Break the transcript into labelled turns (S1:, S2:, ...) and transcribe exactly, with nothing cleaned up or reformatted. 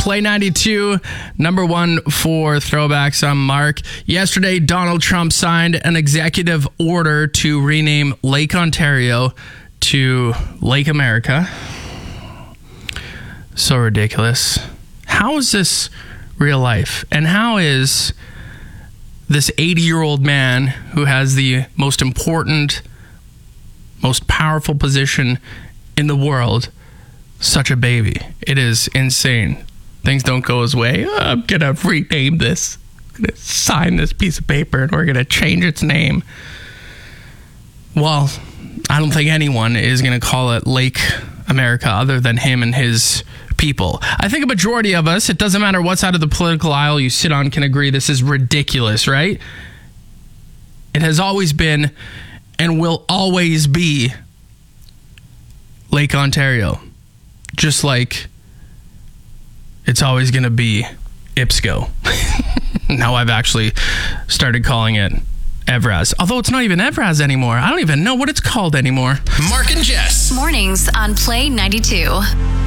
S1: Play ninety-two, number one for throwbacks. I'm Mark. Yesterday, Donald Trump signed an executive order to rename Lake Ontario to Lake America. So ridiculous. How is this real life? And how is this eighty-year-old man who has the most important, most powerful position in the world such a baby? It is insane. Things don't go his way. Oh, I'm going to rename this. I'm going to sign this piece of paper and we're going to change its name. Well, I don't think anyone is going to call it Lake America other than him and his people. I think a majority of us, it doesn't matter what side of the political aisle you sit on, can agree this is ridiculous, right? It has always been and will always be Lake Ontario. Just like it's always going to be Ipsco. Now I've actually started calling it Evraz. Although it's not even Evraz anymore. I don't even know what it's called anymore.
S2: Mark and Jess.
S3: Mornings on Play ninety-two.